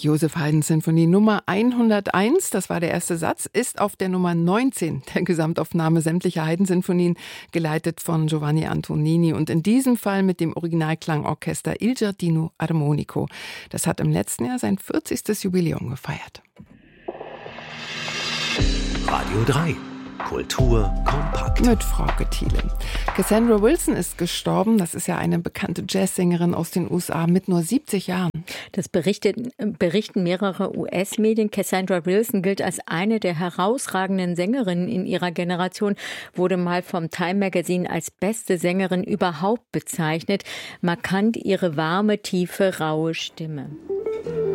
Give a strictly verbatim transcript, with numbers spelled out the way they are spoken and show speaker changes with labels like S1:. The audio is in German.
S1: Joseph Haydn Sinfonie Nummer hunderteins, das war der erste Satz, ist auf der Nummer neunzehn der Gesamtaufnahme sämtlicher Haydn-Sinfonien, geleitet von Giovanni Antonini und in diesem Fall mit dem Originalklangorchester Il Giardino Armonico. Das hat im letzten Jahr sein vierzigstes Jubiläum gefeiert.
S2: Radio drei. Kultur kompakt.
S1: Mit Frauke Thiele. Cassandra Wilson ist gestorben. Das ist ja eine bekannte Jazzsängerin aus den U S A mit nur siebzig Jahren.
S3: Das berichtet, berichten mehrere U S-Medien. Cassandra Wilson gilt als eine der herausragenden Sängerinnen in ihrer Generation, wurde mal vom Time Magazine als beste Sängerin überhaupt bezeichnet. Markant ihre warme, tiefe, raue Stimme.